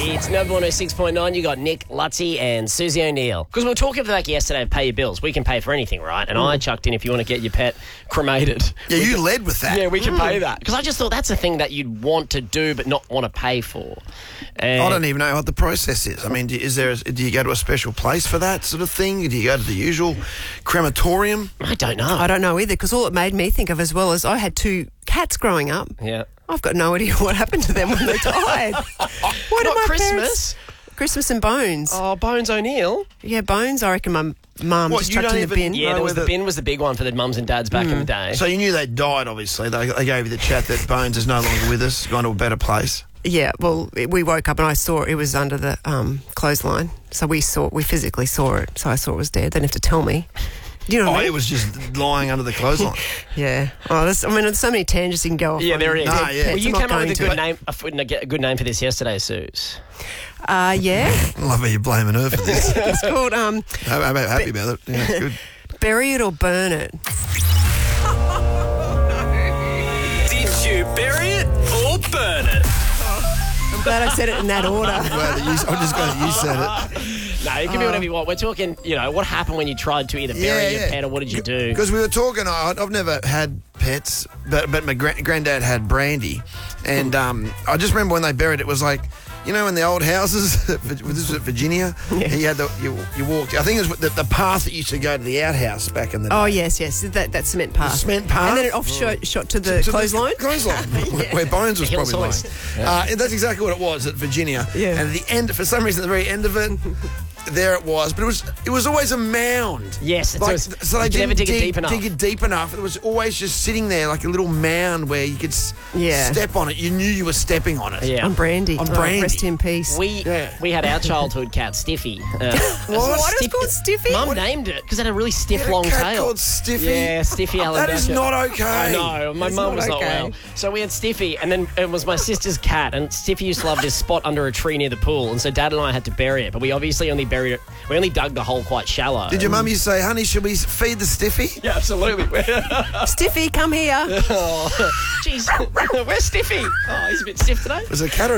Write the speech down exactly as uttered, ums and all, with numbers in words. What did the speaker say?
It's number one oh six point nine. You got Nick, Lutzy and Susie O'Neill. Because we were talking about yesterday of pay your bills. We can pay for anything, right? And mm. I chucked in if you want to get your pet cremated. Yeah, you can, led with that. Yeah, we can mm. pay that. Because I just thought that's a thing that you'd want to do but not want to pay for. And I don't even know what the process is. I mean, do, is there? A, do you go to a special place for that sort of thing? Do you go to the usual crematorium? I don't know. I don't know either, because all it made me think of as well is I had two cats growing up. Yeah. I've got no idea what happened to them when they died. What Not my Christmas? Parents? Christmas and Bones. Oh, Bones O'Neill. Yeah, Bones, I reckon my mum What, just you chucked don't in the even bin. Yeah, there was the bin was the big one for the mums and dads back mm. in the day. So you knew they died, obviously. They, they gave you the chat that Bones is no longer with us, gone to a better place. Yeah, well, it, we woke up and I saw it, it was under the um, clothesline. So we saw, we physically saw it. So I saw it was dead. They didn't have to tell me. Do you know what oh, I mean? it was just lying under the clothesline. Yeah. Oh, there's, I mean, there's so many tangents you can go off. Yeah, there is. Nah, yeah. Well, you I'm came up with a to. good name, a, a good name for this yesterday, Suze. Uh, yeah. I love how you're blaming her for this. It's called... Um, I'm, I'm happy about it. Yeah, it's good. Bury it or burn it. Did you bury it or burn it? I'm glad I said it in that order. I'm, glad that you, I'm just glad that you said it. No, it can be whatever you want. We're talking, you know, what happened when you tried to either bury Yeah, your yeah. pet or what did you do? Because we were talking, I, I've never had pets, but but my gra- granddad had Brandy, and um, I just remember when they buried it, it was like, you know, in the old houses, this was at Virginia, Yeah. you had the you, you walked. I think it was the, the path that used to go to the outhouse back in the day. Oh, yes, yes. That, that cement path. The cement path? And then it off shot, shot to the To clothesline. The clothesline, where- where Bones was Hill probably lying. Soys. Uh, and that's exactly what it was at Virginia. Yeah. And at the end, for some reason, at the very end of it, there it was. But it was it was always a mound. Yes, it's like, always- so they you can never didn't dig it deep enough. Dig it deep enough. It was always just sitting there like a little mound where you could s- Yeah. step on it. You knew you were stepping on it. Yeah. On Brandy. On Oh, Brandy. rest in peace. We Yeah. we had our childhood cat, Stiffy. Uh, What? What is it called, Stiffy? Mum What- named it because it had a really stiff, You had a long cat tail. called Stiffy? Yeah, Stiffy Alan That is Becker. not okay. I know. My That's mum not was not okay. well. So we had Stiffy, and then it was my sister's cat, and Stiffy used to love this spot under a tree near the pool, and so Dad and I had to bury it, but we obviously only buried it. We only dug the hole quite shallow. Did your mum used to say, honey, should we feed the Stiffy? Yeah, absolutely. Stiffy, come here. Oh, jeez. Where's Stiffy? Oh, he's a bit stiff today. Was it a cat or